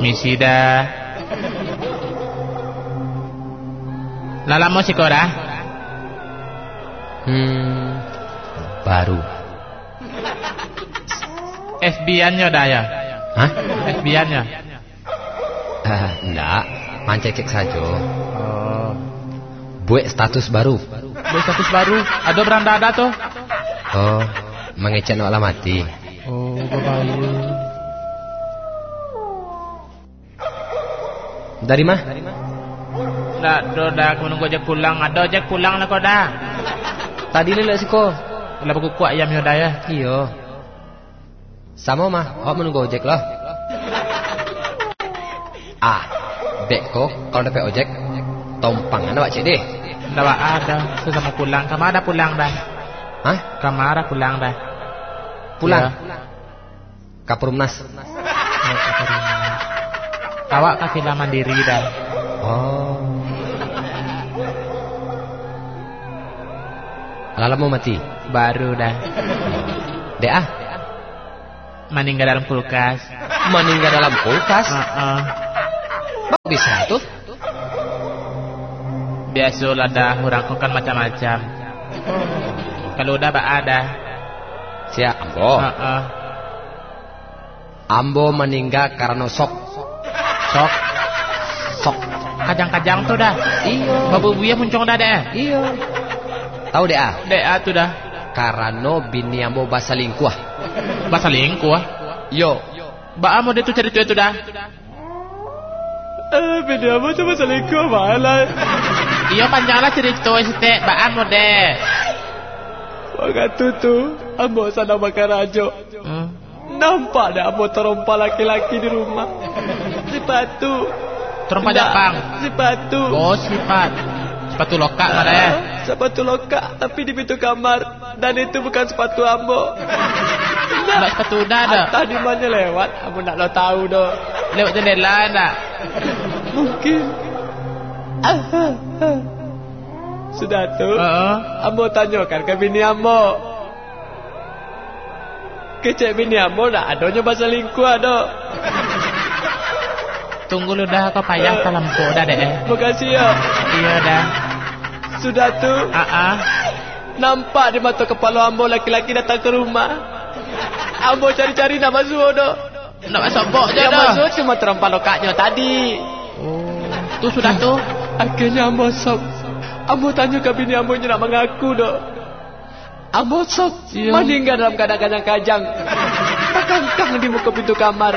Misi dah. Lala mau sih dah? Baru. FB-nya dah ya? Hah? FB-nya? Enggak, mancek saja. Oh. Buat status baru. Buat status baru? Ada beranda ada tuh? Oh, mengecek no alamati. Oh, bagus. Dari mah? Dah, aku menunggu ojek pulang. Ada ojek pulang lah kau dah. Tadi lelak sih kau. Lah buku kuat ayam ya dah ya. Iyo. Sama mah, awak menunggu ojek lah. Dek kok, kalau dapat ojek, tompangan awak cik deh. Dah ada, sesama pulang. Kamu ada pulang dah? Hah? Kamu ada pulang dah? Pulang? Ya. Kapurumnas. Awak kafilah mandiri dah. Oh. Lala mau mati? Baru dah. Dea? Meninggal dalam kulkas. Meninggal dalam kulkas? Bisa tuh? Biasalah dah, orang kan macam-macam. Kalau udah ada. Siap, Ambo. Ambo meninggal karena sok. Kajang-kajang tuh dah. Iyo. Babu buaya muncul dah deh. Iyo. Tahu Dea? Dea tuh dah. Karena bini Ambo bahasa lingkuah. Bahasa lingkuah? Yo. Ba Ambo dia tuh cari itu dah. Bini Ambo tuh bahasa lingkuah malah. Iya panjanglah cerita sete ba Ambo deh. Waktu tuh Ambo sana makan rajo. Nampak dah Ambo terompa laki-laki di rumah. Sepatu. Terompa Jepang. Sepatu. Oh sepatu lokak mana ya? Sepatu lokak tapi di pintu kamar. Dan itu bukan sepatu Ambo. Enggak sepatu udah ada. Entah di mana lewat, Ambo nak lo tahu doh. Lewat jendela enggak? Mungkin. Sudah tuh. Ambo tanyakan ke bini Ambo. Kecek bini Ambo nak adanya bahasa lingkuah doh. Tunggu lu dah kau payah salam kau dah deh. Makasih ya. Iya dah. Sudah tuh. Nampak di mata kepala Ambo laki-laki datang ke rumah. Ambo cari-cari nak masuk doh. Nak masuk bok je dah. Yang masuk cuma terompa lokaknya tadi. Oh, tu sudah tu. Akhirnya Ambo sok. Ambo tanya ke bini Ambo nak mengaku doh. Ambo sok meninggal dalam keadaan kajang. Terkangkang di muka pintu kamar.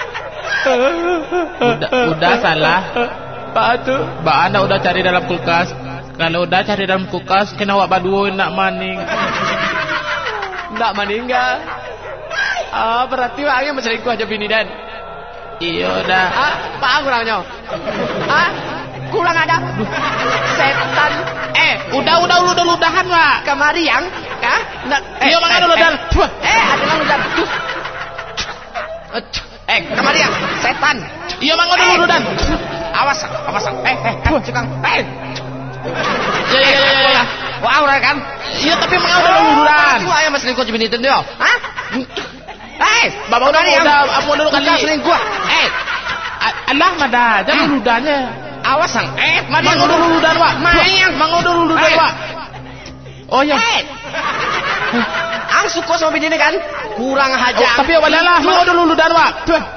Udah salah. Pak tu. Ba anda udah cari dalam kulkas. Kalau udah cari dalam kulkas, kena awak baduin nak maning. Nak meninggal. Berarti orangnya berselingkuh aja bini dan. Iya dah. Pak kurangnya. Kurang ada. Setan. Udah ludahan Pak. Kemari yang, Iya mangan dulu dan. Ada yang ludah. Kemari yang, setan. Iya mangan dulu dan. Awas. Cekang. Ya. Wah, orang kan? Iya tapi mangan dulu dan. Itu ayam selingkuh bini itu dia. Bapak udah apa dulu kali. Selingkuh. Allah mada, jangan ludahnya. Awas sang. Mangan dulu dan Pak. Mangan dulu dan Pak. Oh ya. Ang suka sama bini kan? Kurang hajar. Tapi awalnya lah, mangan dulu dan Pak.